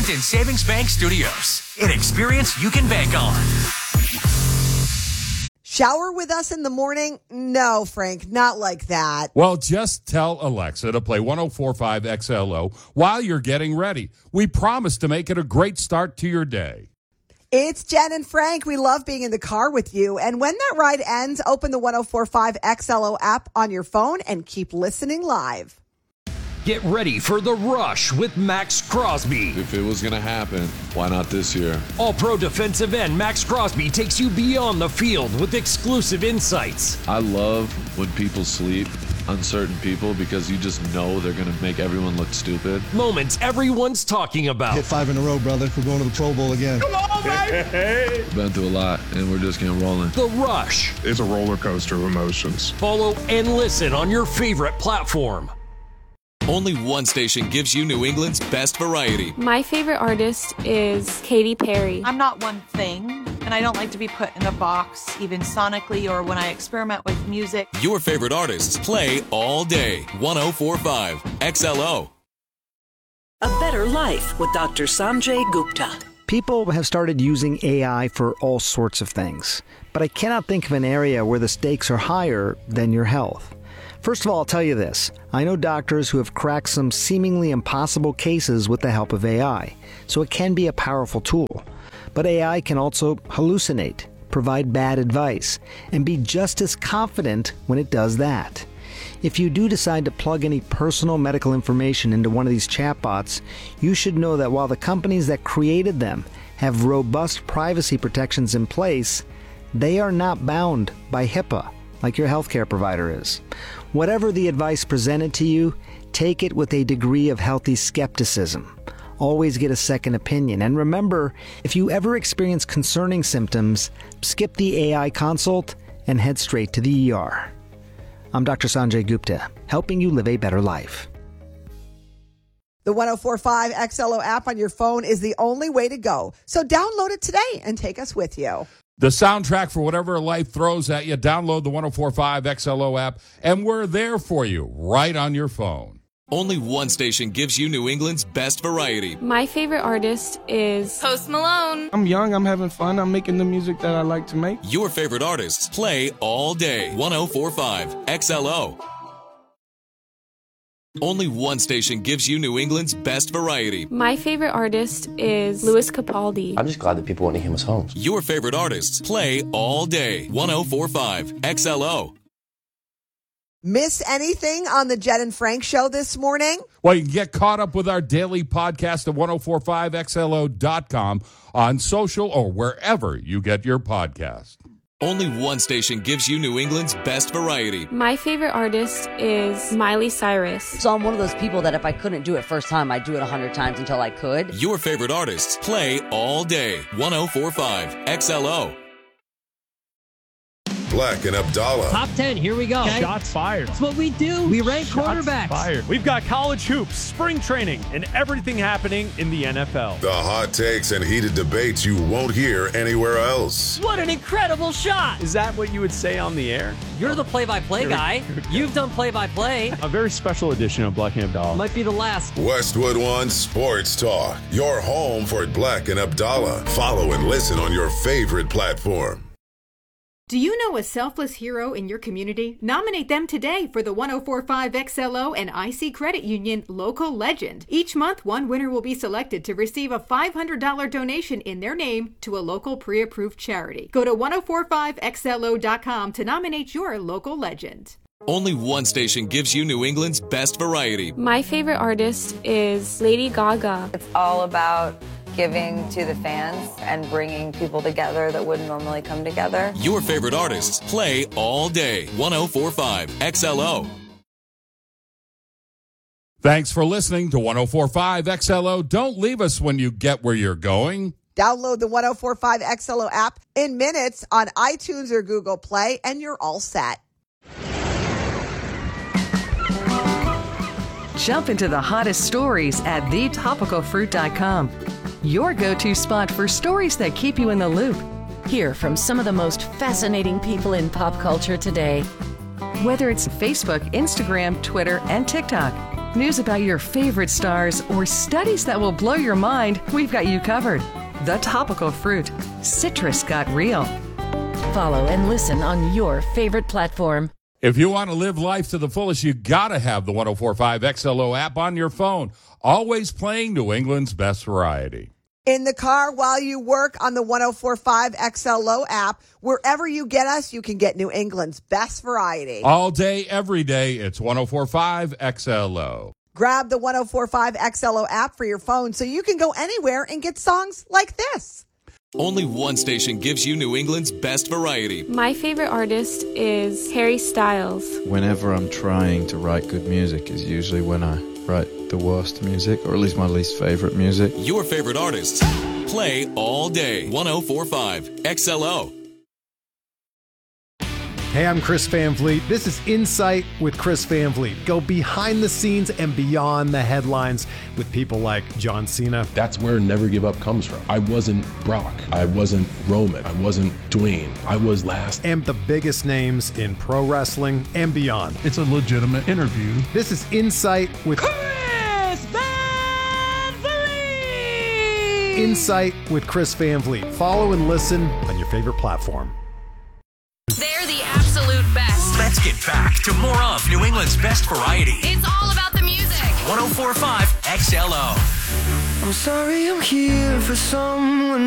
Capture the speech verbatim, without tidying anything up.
Huntington Savings Bank Studios. An experience you can bank on. Shower with us in the morning? No, Frank, not like that. Well, just tell Alexa to play one oh four point five X L O while you're getting ready. We promise to make it a great start to your day. It's Jen and Frank. We love being in the car with you. And when that ride ends, open the one oh four point five X L O app on your phone and keep listening live. Get ready for The Rush with Max Crosby. If it was going to happen, why not this year? All-Pro defensive end Max Crosby takes you beyond the field with exclusive insights. I love when people sleep on certain people because you just know they're going to make everyone look stupid. Moments everyone's talking about. Hit five in a row, brother. We're going to the Pro Bowl again. Come on, baby! Been through a lot, and we're just getting rolling. The Rush. It's a roller coaster of emotions. Follow and listen on your favorite platform. Only one station gives you New England's best variety. My favorite artist is Katy Perry. I'm not one thing, and I don't like to be put in a box, even sonically or when I experiment with music. Your favorite artists play all day. one oh four point five X L O. A Better Life with Doctor Sanjay Gupta. People have started using A I for all sorts of things, but I cannot think of an area where the stakes are higher than your health. First of all, I'll tell you this. I know doctors who have cracked some seemingly impossible cases with the help of A I, so it can be a powerful tool. But A I can also hallucinate, provide bad advice, and be just as confident when it does that. If you do decide to plug any personal medical information into one of these chatbots, you should know that while the companies that created them have robust privacy protections in place, they are not bound by HIPAA like your healthcare provider is. Whatever the advice presented to you, take it with a degree of healthy skepticism. Always get a second opinion. And remember, if you ever experience concerning symptoms, skip the A I consult and head straight to the E R. I'm Doctor Sanjay Gupta, helping you live a better life. The one oh four point five X L O app on your phone is the only way to go. So download it today and take us with you. The soundtrack for whatever life throws at you. Download the one oh four point five X L O app, and we're there for you right on your phone. Only one station gives you New England's best variety. My favorite artist is Post Malone. I'm young, I'm having fun, I'm making the music that I like to make. Your favorite artists play all day. one oh four point five X L O. Only one station gives you New England's best variety. My favorite artist is Louis Capaldi. I'm just glad that people want to hear my songs. Your favorite artists play all day. one oh four point five X L O. Miss anything on the Jen and Frank show this morning? Well, you can get caught up with our daily podcast at one oh four point five X L O dot com on social or wherever you get your podcast. Only one station gives you New England's best variety. My favorite artist is Miley Cyrus. So I'm one of those people that if I couldn't do it first time, I'd do it a hundred times until I could. Your favorite artists play all day. one oh four point five X L O. Black and Abdallah. Top ten, here we go. Okay. Shots fired. That's what we do. We rank Shots quarterbacks. Fired. We've got college hoops, spring training, and everything happening in the N F L. The hot takes and heated debates you won't hear anywhere else. What an incredible shot. Is that what you would say on the air? You're the play-by-play guy. You've done play-by-play. A very special edition of Black and Abdallah. Might be the last. Westwood One Sports Talk. Your home for Black and Abdallah. Follow and listen on your favorite platform. Do you know a selfless hero in your community? Nominate them today for the one oh four point five X L O and I C Credit Union Local Legend. Each month, one winner will be selected to receive a five hundred dollars donation in their name to a local pre-approved charity. Go to one oh four point five X L O dot com to nominate your local legend. Only one station gives you New England's best variety. My favorite artist is Lady Gaga. It's all about giving to the fans and bringing people together that wouldn't normally come together. Your favorite artists play all day. one oh four point five X L O. Thanks for listening to one oh four point five X L O. Don't leave us when you get where you're going. Download the one oh four point five X L O app in minutes on iTunes or Google Play, and you're all set. Jump into the hottest stories at the topical fruit dot com. Your go-to spot for stories that keep you in the loop. Hear from some of the most fascinating people in pop culture today. Whether it's Facebook, Instagram, Twitter, and TikTok. news about your favorite stars, or studies that will blow your mind, we've got you covered. The Topical Fruit. Citrus got real. Follow and listen on your favorite platform. If you want to live life to the fullest, you got to have the one oh four point five X L O app on your phone. Always playing New England's best variety. In the car, while you work, on the one oh four point five X L O app. Wherever you get us, you can get New England's best variety. All day, every day, it's one oh four point five X L O. Grab the one oh four point five X L O app for your phone so you can go anywhere and get songs like this. Only one station gives you New England's best variety. My favorite artist is Harry Styles. Whenever I'm trying to write good music is usually when I write the worst music, or at least my least favorite music. Your favorite artists. Play all day. one oh four point five X L O. Hey, I'm Chris Van Vliet. This is Insight with Chris Van Vliet. Go behind the scenes and beyond the headlines with people like John Cena. That's where Never Give Up comes from. I wasn't Brock. I wasn't Roman. I wasn't Dwayne. I was last. And the biggest names in pro wrestling and beyond. It's a legitimate interview. This is Insight with Chris Van Vliet. Insight with Chris Van Vliet. Follow and listen on your favorite platform. They're the absolute best. Let's get back to more of New England's best variety. It's all about the music. one oh four point five X L O. I'm sorry I'm here for someone